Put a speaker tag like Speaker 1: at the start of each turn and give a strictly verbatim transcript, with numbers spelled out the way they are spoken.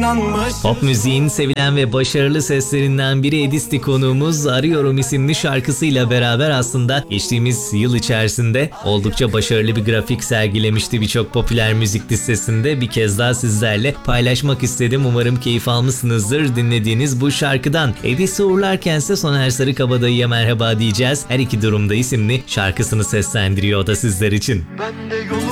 Speaker 1: inanmış.
Speaker 2: Pop müziğin sevilen ve başarılı seslerinden biri Edis'ti konuğumuz. Arıyorum isimli şarkısıyla beraber aslında geçtiğimiz yıl içerisinde oldukça başarılı bir grafik sergilemişti birçok popüler müzik listesinde. Bir kez daha sizlerle paylaşmak istedim. Umarım keyif almışsınızdır dinlediğiniz bu şarkıdan. Edis'i uğurlarken ise Soner Sarıkabadayı'ya merhaba diyeceğiz. Her iki durumda isimli şarkısını seslendiriyor o da sizler için.
Speaker 1: Ben de yolu